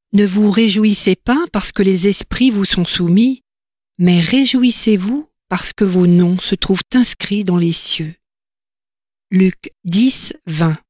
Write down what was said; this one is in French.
Ne vous réjouissez pas parce que les esprits vous sont soumis, mais réjouissez-vous parce que vos noms se trouvent inscrits dans les cieux. Luc 10, 20.